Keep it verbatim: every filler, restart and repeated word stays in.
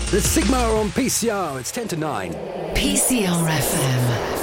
The Sigma are on P C R. It's ten to nine. P C R F M.